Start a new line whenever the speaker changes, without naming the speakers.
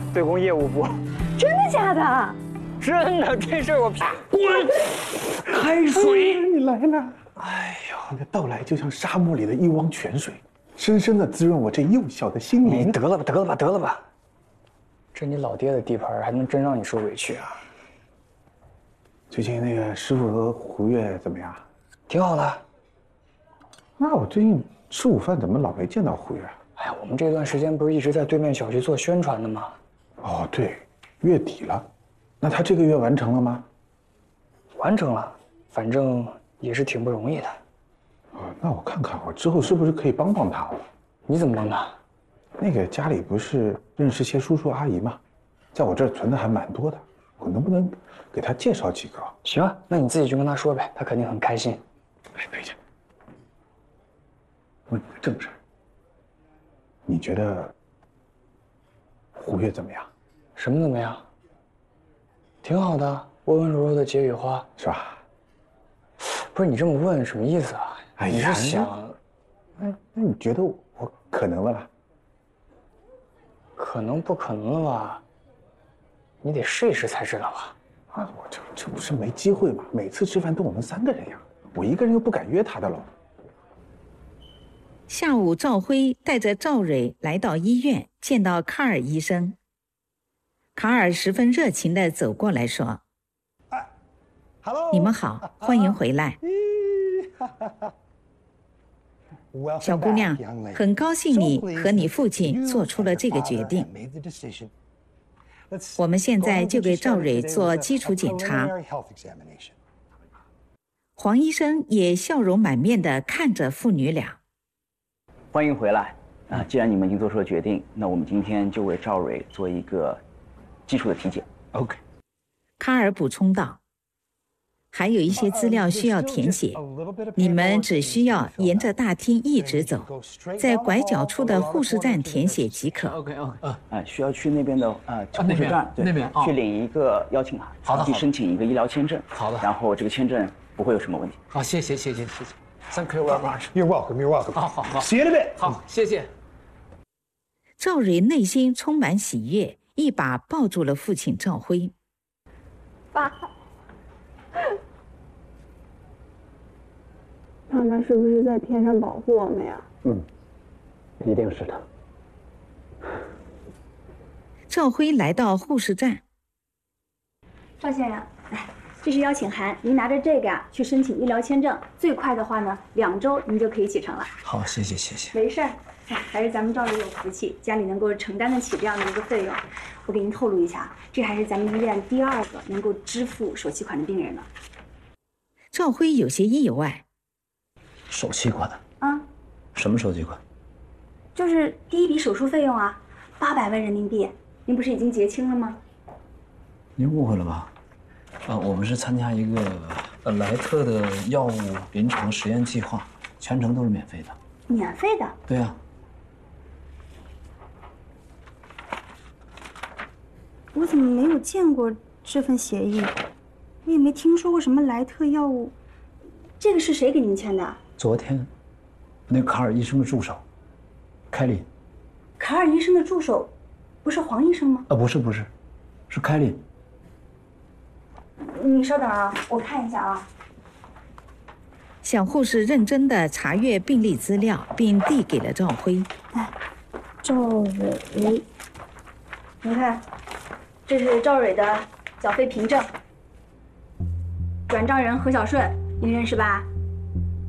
对公业务部。
真的假的？
真的，这事儿我滚！开水，
你来了！哎呦，你的到来就像沙漠里的一汪泉水，深深的滋润我这幼小的心灵。
得了吧，得了吧，得了吧！这你老爹的地盘，还能真让你受委屈啊？
最近那个师傅和胡月怎么样？
挺好的。
那我最近吃午饭怎么老没见到胡月？
哎呀，我们这段时间不是一直在对面小区做宣传的吗？
哦，对，月底了，那他这个月完成了吗？
完成了，反正也是挺不容易的。
那我看看我之后是不是可以帮帮他了？
你怎么帮他？
那个家里不是认识些叔叔阿姨吗？在我这儿存的还蛮多的，我能不能给他介绍几个？
行啊，那你自己去跟他说呗，他肯定很开心。
哎，等一下，问你个正事儿，你觉得胡月怎么样？
什么怎么样？挺好的，温温柔柔的解语花，
是吧？
不是你这么问什么意思啊？
哎呀，
你是想，
那你觉得我可能了吧？
可能不可能了吧？你得试一试才知道吧。
啊，我这不是没机会吗？每次吃饭都我们3个人呀，我一个人又不敢约他的喽。
下午，赵辉带着赵蕊来到医院，见到卡尔医生。卡尔十分热情地走过来说：“你们好，欢迎回来。小姑娘，很高兴你和你父亲做出了这个决定。我们现在就给赵蕊做基础检查。”黄医生也笑容满面地看着父女俩。
欢迎回来啊！既然你们已经做出了决定，那我们今天就为赵蕊做一个基础的体检。
OK。
卡尔补充道：“还有一些资料需要填写，你们只需要沿着大厅一直走，在拐角处的护士站填写即可。
OK。需要去那边的护士站，对，
那边
去领一个邀请函，
好的，
去申请一个医疗签证。
好的，
然后这个签证不会有什么问题。
好，谢谢。Thank you very much.
You're welcome. You're welcome.
好
，See you in a bit.
好，谢谢。
赵蕊内心充满喜悦，一把抱住了父亲赵辉。
爸，妈妈是不是在天上保护我们呀？
一定是的。
赵辉来到护士站。
赵先生，来，这是邀请函，您拿着这个呀去申请医疗签证，最快的话呢，2周您就可以启程了。
好，谢谢。
没事儿，还是咱们赵蕊有福气，家里能够承担得起这样的一个费用。我给您透露一下，这还是咱们医院第2个能够支付首期款的病人呢。
赵辉有些意外。
首期款
啊？
什么首期款？
就是第一笔手术费用啊，800万人民币。您不是已经结清了吗？
您误会了吧？我们是参加一个莱特的药物临床实验计划，全程都是免费的。
免费的？
对呀。
我怎么没有见过这份协议？我也没听说过什么莱特药物。这个是谁给您签的？
昨天，那个卡尔医生的助手，凯琳。
卡尔医生的助手，不是黄医生吗？
不是，是凯琳。
你稍等啊，我看一下啊。
小护士认真地查阅病历资料，并递给了赵辉。
赵蕊，您看，这是赵蕊的缴费凭证。转账人何小顺，您认识吧？